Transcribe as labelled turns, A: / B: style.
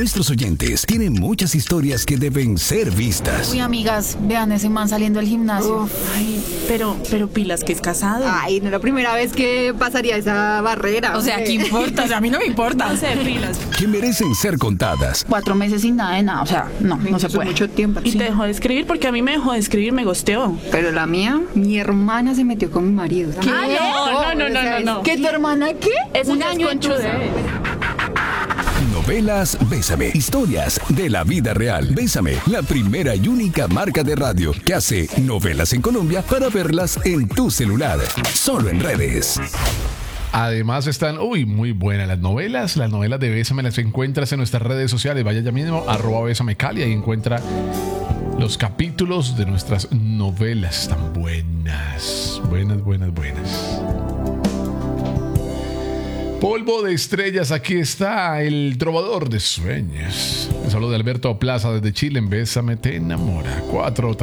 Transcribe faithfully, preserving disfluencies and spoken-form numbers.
A: Nuestros oyentes tienen muchas historias que deben ser vistas.
B: Uy, amigas, vean ese man saliendo del gimnasio.
C: Uf, ay, pero, pero pilas que es casado.
D: Ay, no es la primera vez que pasaría esa barrera.
B: O sea, ¿qué importa? O sea, a mí no me importa.
C: No sé, pilas.
A: Que merecen ser contadas.
B: Cuatro meses sin nada de nada, o sea, no, no se
D: Eso es
B: puede.
D: mucho tiempo.
C: Y
D: Sí.
C: te dejó de escribir porque a mí me dejó de escribir, me gosteó.
D: Pero la mía, mi hermana se metió con mi marido.
B: ¿Qué?
C: Ah, no, no, no, no, no, no.
B: ¿Que tu hermana qué?
C: Eso
B: Un
C: ya es
B: año en tu-
C: conchudez.
A: Novelas Bésame. Historias de la vida real. Bésame, la primera y única marca de radio que hace novelas en Colombia para verlas en tu celular. Solo en redes.
E: Además están, uy, muy buenas las novelas. Las novelas de Bésame las encuentras en nuestras redes sociales. Vaya ya mismo, arroba Bésame Cali, ahí encuentra los capítulos de nuestras novelas tan buenas. Buenas, buenas, buenas. Polvo de estrellas, aquí está el trovador de sueños. Un saludo de Alberto Plaza desde Chile. En Bésame te enamora. Cuatro